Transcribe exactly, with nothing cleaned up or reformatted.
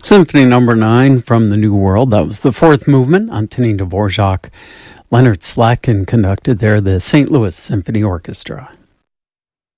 Symphony number nine from the New World. That was the fourth movement. Antonin Dvorak. Leonard Slatkin conducted there, the Saint Louis Symphony Orchestra.